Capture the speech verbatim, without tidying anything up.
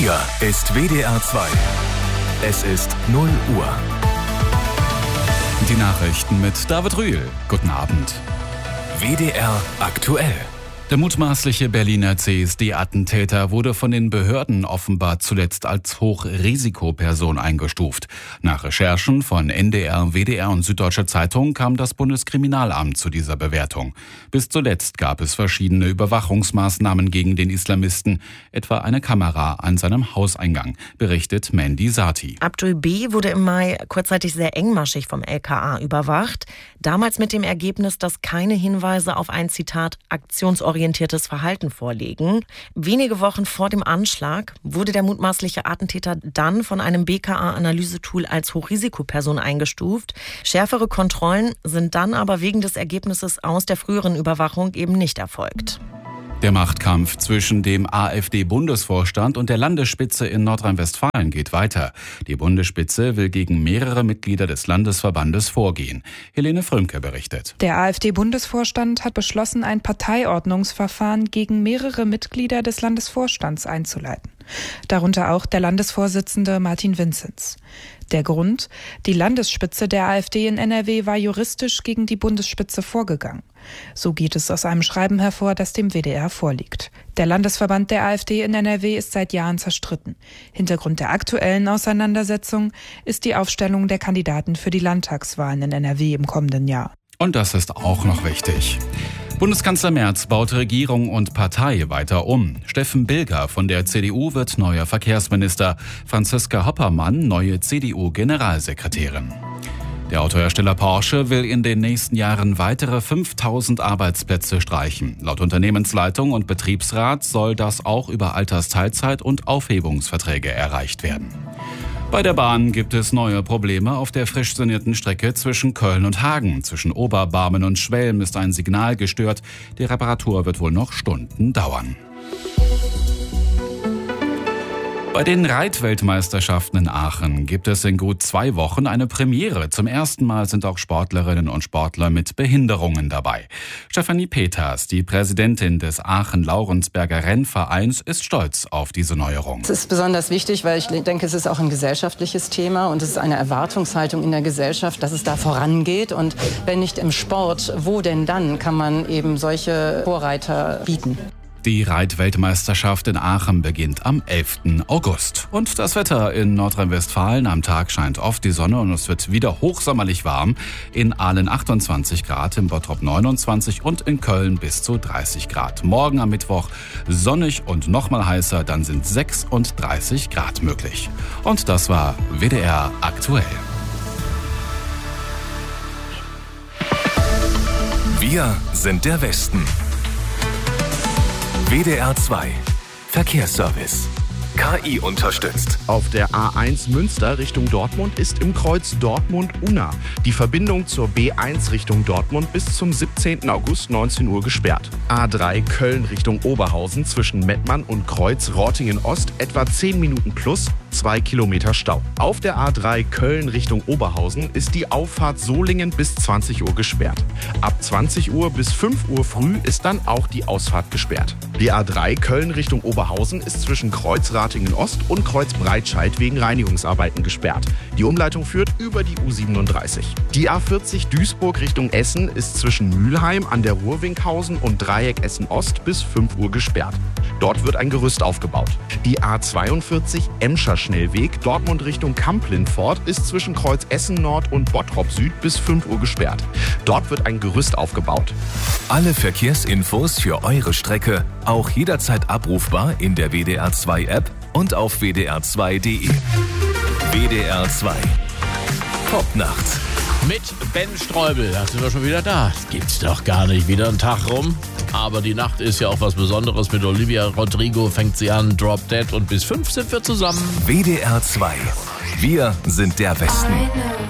Hier ist W D R zwei. Es ist null Uhr. Die Nachrichten mit David Rühl. Guten Abend. W D R aktuell. Der mutmaßliche Berliner C S D-Attentäter wurde von den Behörden offenbar zuletzt als Hochrisikoperson eingestuft. Nach Recherchen von N D R, W D R und Süddeutsche Zeitung kam das Bundeskriminalamt zu dieser Bewertung. Bis zuletzt gab es verschiedene Überwachungsmaßnahmen gegen den Islamisten, etwa eine Kamera an seinem Hauseingang, berichtet Mandy Sati. Abdul B. wurde im Mai kurzzeitig sehr engmaschig vom L K A überwacht. Damals mit dem Ergebnis, dass keine Hinweise auf ein, Zitat, aktionsorientiertes orientiertes Verhalten vorlegen. Wenige Wochen vor dem Anschlag wurde der mutmaßliche Attentäter dann von einem B K A-Analysetool als Hochrisikoperson eingestuft. Schärfere Kontrollen sind dann aber wegen des Ergebnisses aus der früheren Überwachung eben nicht erfolgt. Der Machtkampf zwischen dem AfD-Bundesvorstand und der Landesspitze in Nordrhein-Westfalen geht weiter. Die Bundesspitze will gegen mehrere Mitglieder des Landesverbandes vorgehen. Helene Frömke berichtet. Der AfD-Bundesvorstand hat beschlossen, ein Parteiordnungsverfahren gegen mehrere Mitglieder des Landesvorstands einzuleiten. Darunter auch der Landesvorsitzende Martin Vinzenz. Der Grund? Die Landesspitze der AfD in N R W war juristisch gegen die Bundesspitze vorgegangen. So geht es aus einem Schreiben hervor, das dem W D R vorliegt. Der Landesverband der AfD in N R W ist seit Jahren zerstritten. Hintergrund der aktuellen Auseinandersetzung ist die Aufstellung der Kandidaten für die Landtagswahlen in N R W im kommenden Jahr. Und das ist auch noch wichtig. Bundeskanzler Merz baut Regierung und Partei weiter um. Steffen Bilger von der C D U wird neuer Verkehrsminister. Franziska Hoppermann neue C D U-Generalsekretärin. Der Autohersteller Porsche will in den nächsten Jahren weitere fünftausend Arbeitsplätze streichen. Laut Unternehmensleitung und Betriebsrat soll das auch über Altersteilzeit und Aufhebungsverträge erreicht werden. Bei der Bahn gibt es neue Probleme auf der frisch sanierten Strecke zwischen Köln und Hagen. Zwischen Oberbarmen und Schwelm ist ein Signal gestört. Die Reparatur wird wohl noch Stunden dauern. Bei den Reitweltmeisterschaften in Aachen gibt es in gut zwei Wochen eine Premiere. Zum ersten Mal sind auch Sportlerinnen und Sportler mit Behinderungen dabei. Stefanie Peters, die Präsidentin des Aachen-Laurensberger Rennvereins, ist stolz auf diese Neuerung. Es ist besonders wichtig, weil ich denke, es ist auch ein gesellschaftliches Thema und es ist eine Erwartungshaltung in der Gesellschaft, dass es da vorangeht. Und wenn nicht im Sport, wo denn dann kann man eben solche Vorreiter bieten? Die Reitweltmeisterschaft in Aachen beginnt am elften August. Und das Wetter in Nordrhein-Westfalen: Am Tag scheint oft die Sonne und es wird wieder hochsommerlich warm. In Aalen achtundzwanzig Grad, in Bottrop neunundzwanzig und in Köln bis zu dreißig Grad. Morgen am Mittwoch sonnig und nochmal heißer, dann sind sechsunddreißig Grad möglich. Und das war W D R aktuell. Wir sind der Westen. W D R zwei Verkehrsservice. K I unterstützt. Auf der A eins Münster Richtung Dortmund ist im Kreuz Dortmund-Unna die Verbindung zur B eins Richtung Dortmund bis zum siebzehnten August neunzehn Uhr gesperrt. A drei Köln Richtung Oberhausen zwischen Mettmann und Kreuz Rortingen-Ost etwa zehn Minuten plus zwei Kilometer Stau. Auf der A drei Köln Richtung Oberhausen ist die Auffahrt Solingen bis zwanzig Uhr gesperrt. Ab zwanzig Uhr bis fünf Uhr früh ist dann auch die Ausfahrt gesperrt. Die A drei Köln Richtung Oberhausen ist zwischen Kreuz Ratingen-Ost und Kreuz Breitscheid wegen Reinigungsarbeiten gesperrt. Die Umleitung führt über die U siebenunddreißig. Die A vierzig Duisburg Richtung Essen ist zwischen Mülheim an der Ruhr-Winkhausen und Dreieck Essen-Ost bis fünf Uhr gesperrt. Dort wird ein Gerüst aufgebaut. Die A zweiundvierzig Emscher Schnellweg Dortmund Richtung Kamp-Lindfort ist zwischen Kreuz Essen Nord und Bottrop Süd bis fünf Uhr gesperrt. Dort wird ein Gerüst aufgebaut. Alle Verkehrsinfos für eure Strecke auch jederzeit abrufbar in der W D R zwei App und auf w d r zwei punkt d e. W D R zwei Popnacht. Mit Ben Streubel, da sind wir schon wieder da. Gibt's doch gar nicht, wieder ein Tag rum. Aber die Nacht ist ja auch was Besonderes. Mit Olivia Rodrigo fängt sie an, Drop Dead, und bis fünf sind wir zusammen. W D R zwei. Wir sind der Westen.